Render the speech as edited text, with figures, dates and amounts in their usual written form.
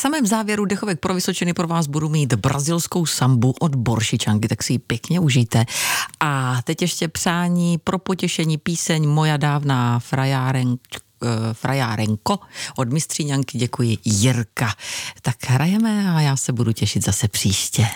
samém závěru dechovek pro Vysočany pro vás budu mít brazilskou sambu od Boršičanky, tak si ji pěkně užijte. A teď ještě přání pro potěšení píseň Moja dávná frajárenko od mistříňanky, děkuji, Jirka. Tak hrajeme a já se budu těšit zase příště.